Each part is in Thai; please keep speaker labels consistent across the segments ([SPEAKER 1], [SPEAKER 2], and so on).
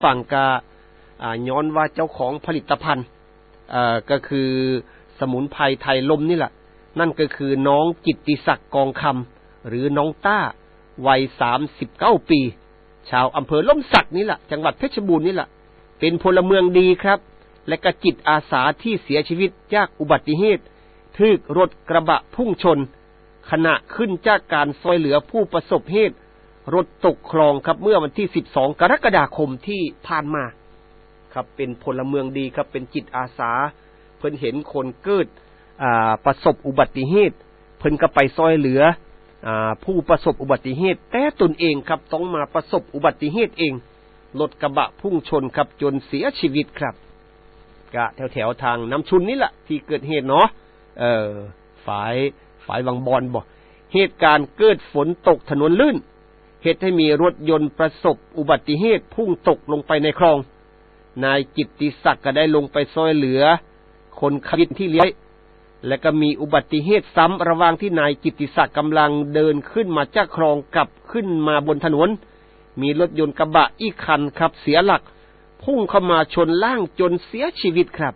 [SPEAKER 1] ฟังกะย้อนว่าเจ้าของผลิตภัณฑ์ก็คือสมุนไพรไทยลมนี่แหละนั่นก็คือน้องกิตติศักดิ์กองคำหรือน้องต้าวัย39 ปีชาวอำเภอล่มสักนี่แหละจังหวัดเพชรบูรณ์นี่แหละเป็นพลเมืองดีครับและก็จิตอาสาที่เสียชีวิตจากอุบัติเหตุถูกรถกระบะพุ่งชนขณะขึ้นจากการช่วยเหลือผู้ประสบเหตุรถตกคลองครับเมื่อวันที่12 กรกฎาคมที่ผ่านมาครับเป็นพลเมืองดีครับเป็นจิตอาสาเพิ่นเห็นคนเกิดประสบอุบัติเหตุเพิ่นก็ไปช่วยเหลือผู้ประสบอุบัติเหตุแต่ตนเองครับต้องมาประสบอุบัติเหตุเองรถกระบะพุ่งชนครับจนเสียชีวิตครับกะแถวทางน้ำชุนนี่แหละที่เกิดเหตุเนาะฝ่ายวังบอนบ่เหตุการณ์เกิดฝนตกถนนลื่นเหตุให้มีรถยนต์ประสบอุบัติเหตุพุ่งตกลงไปในคลองนายกิตติศักดิ์ก็ได้ลงไปช่วยเหลือคนขับที่เลี้ยวและก็มีอุบัติเหตุซ้ำระหว่างที่นายกิตติศักดิ์กำลังเดินขึ้นมาจากคลองกลับขึ้นมาบนถนนมีรถยนต์กระบะอีกคันครับเสียหลักพุ่งเข้ามาชนล่างจนเสียชีวิตครับ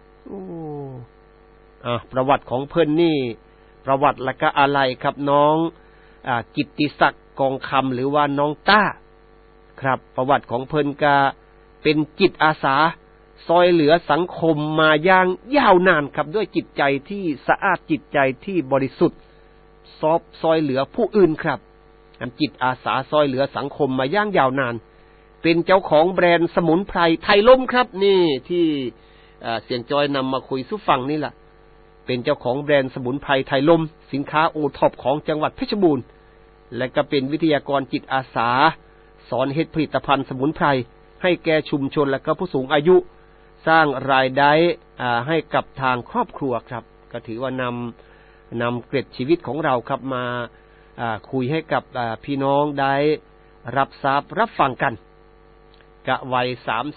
[SPEAKER 1] ประวัติของเพิ่นนี่ประวัติและก็อะไรครับน้องกิตติศักดิ์กองคำหรือว่าน้องต้าครับประวัติของเพิ่นก็เป็นจิตอาสาซอยเหลือสังคมมาอย่างยาวนานครับด้วยจิตใจที่สะอาดจิตใจที่บริสุทธิ์ซอยเหลือผู้อื่นครับจิตอาสาซอยเหลือสังคมมาอย่างยาวนานเป็นเจ้าของแบรนด์สมุนไพรไทยลมครับนี่ที่เสียงจอยนำมาคุยสู่ฟังนี่แหละเป็นเจ้าของแบรนด์สมุนไพรไทยลมสินค้าโอท็อปของจังหวัดเพชรบูรณ์และก็เป็นวิทยากรจิตอาสาสอนเฮ็ดผลิตภัณฑ์สมุนไพรให้แก่ชุมชนและก็ผู้สูงอายุสร้างรายได้ให้กับทางครอบครัวครับก็ถือว่านำเกร็ดชีวิตของเราครับมาคุยให้กับพี่น้องได้รับทราบรับฟังกันกะวัย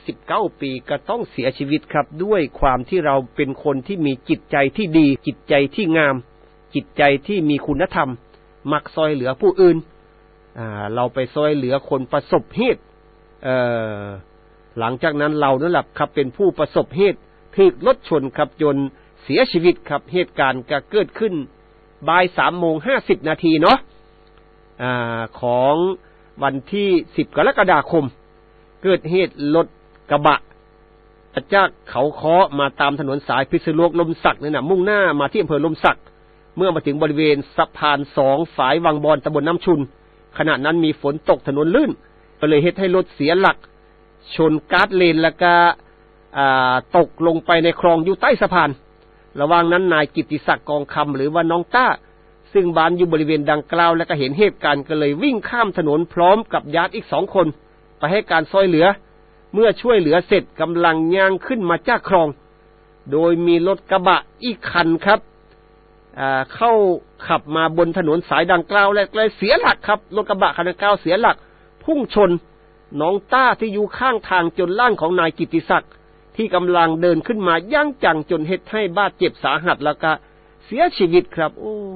[SPEAKER 1] 39 ปีก็ต้องเสียชีวิตครับด้วยความที่เราเป็นคนที่มีจิตใจที่ดีจิตใจที่งามจิตใจที่มีคุณธรรมมักซอยเหลือผู้อื่นเราไปซอยเหลือคนประสบเหตุหลังจากนั้นเรานั่นแหละครับเป็นผู้ประสบเหตุถูกรถชนครับจนเสียชีวิตครับเหตุการณ์ก็เกิดขึ้นบ่าย3:50 นาทีเนาะของวันที่10 กรกฎาคมเกิดเหตุรถกระบะจากเขาค้อมาตามถนนสายพิษณุโลกลมสักนี่นะมุ่งหน้ามาที่อำเภอลมสักเมื่อมาถึงบริเวณสะพาน2ฝายวังบอนตำบลน้ำชุนขณะนั้นมีฝนตกถนนลื่นก็เลยเหตุให้รถเสียหลักชนการ์ดเลนแล้วก็ตกลงไปในคลองอยู่ใต้สะพานระหว่างนั้นนายกิตติศักดิ์กองคำหรือว่าน้องต้าซึ่งบ้านอยู่บริเวณดังกล่าวและก็เห็นเหตุการณ์ก็เลยวิ่งข้ามถนนพร้อมกับญาติอีก2 คนไปให้การช่วยเหลือเมื่อช่วยเหลือเสร็จกำลังย่างขึ้นมาจากคลองโดยมีรถกระบะอีกคันครับเข้าขับมาบนถนนสายดังกล่าวและเลยเสียหลักครับรถกระบะคันดังกล่าวเสียหลักพุ่งชนน้องต้าที่อยู่ข้างทางจนร่างของนายกิตติศักดิ์ที่กำลังเดินขึ้นมาย่างจังจนเฮ็ดให้บาดเจ็บสาหัสแล้วก็เสียชีวิตครับ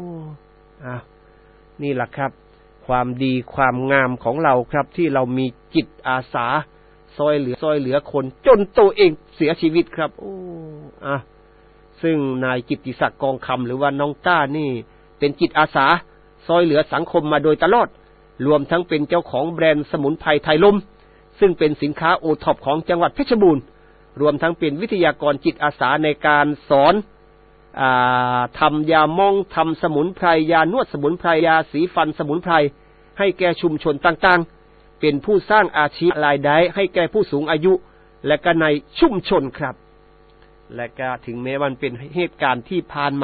[SPEAKER 1] นี่แหละครับความดีความงามของเราครับที่เรามีจิตอาสาซอยเหลือคนจนตัวเองเสียชีวิตครับซึ่งนายกิตติศักดิ์กองคำหรือว่าน้องต้านี่เป็นจิตอาสาซอยเหลือสังคมมาโดยตลอดรวมทั้งเป็นเจ้าของแบรนด์สมุนไพรไทยลมซึ่งเป็นสินค้าโอท็อปของจังหวัดเพชรบูรณ์รวมทั้งเป็นวิทยากรจิตอาสาในการสอนทำยาม่องทำสมุนไพรยานวดสมุนไพรยาสีฟันสมุนไพรให้แก่ชุมชนต่างๆเป็นผู้สร้างอาชีพรายได้ให้แก่ผู้สูงอายุและก็ในชุมชนครับและก็ถึงแม้มันเป็นเหตุการณ์ที่ผ่านมา